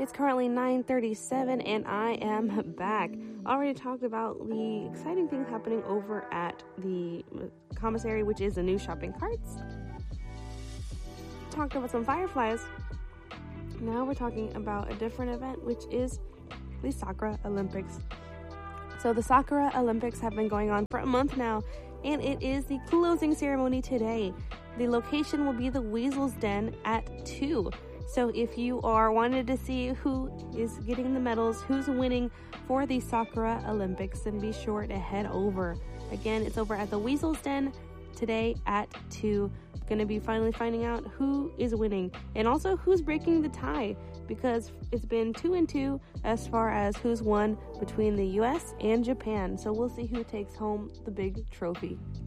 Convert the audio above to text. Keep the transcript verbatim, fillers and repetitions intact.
It's currently nine thirty-seven and I am back. Already talked about the exciting things happening over at the commissary, which is the new shopping carts. Talked about some fireflies. Now we're talking about a different event, which is the Sakura Olympics. So the Sakura Olympics have been going on for a month now, and it is the closing ceremony today. The location will be the Weasel's Den at two. So if you are wanted to see who is getting the medals, who's winning for the Sakura Olympics, then be sure to head over. Again, it's over at the Weasel's Den today at two. Gonna be finally finding out who is winning and also who's breaking the tie, because it's been two and two as far as who's won between the U S and Japan. So we'll see who takes home the big trophy.